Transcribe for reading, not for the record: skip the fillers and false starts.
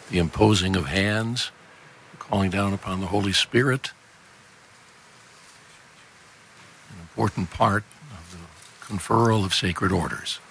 the imposing of hands, the calling down upon the Holy Spirit, an important part of the conferral of sacred orders.